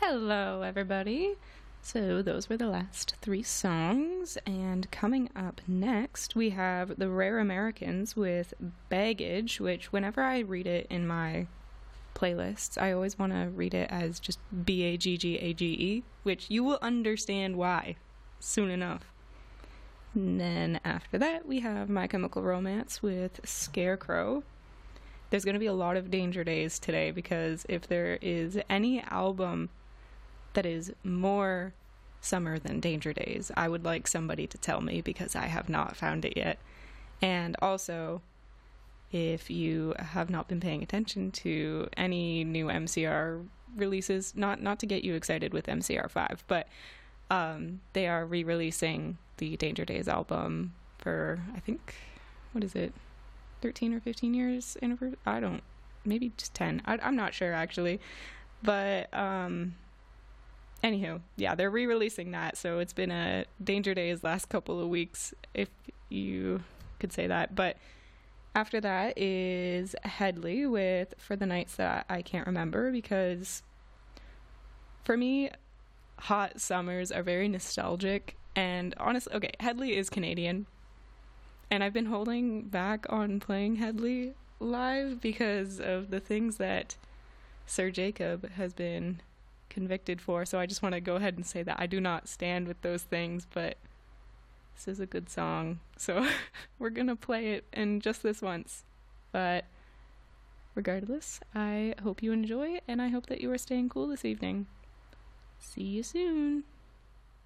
Hello, everybody. So, those were the last three songs, and coming up next, we have the Rare Americans with Baggage, which, whenever I read it in my playlists, I always want to read it as just Baggage, which you will understand why soon enough. And then after that, we have My Chemical Romance with Scarecrow. There's going to be a lot of Danger Days today because if there is any album that is more summer than Danger Days, I would like somebody to tell me because I have not found it yet. And also, if you have not been paying attention to any new MCR releases, not to get you excited with MCR 5, but they are re-releasing the Danger Days album for, I think, what is it, 13 or 15 years anniversary? Maybe just 10. I'm not sure, actually. But, anywho, yeah, they're re-releasing that, so it's been a Danger Days last couple of weeks, if you could say that. But after that is Headley with For the Nights That I Can't Remember, because for me, hot summers are very nostalgic. And honestly, okay, Headley is Canadian, and I've been holding back on playing Headley live because of the things that Sir Jacob has been convicted for, so I just want to go ahead and say that I do not stand with those things, but this is a good song, so we're gonna play it, and just this once. But regardless, I hope you enjoy, and I hope that you are staying cool this evening. See you soon!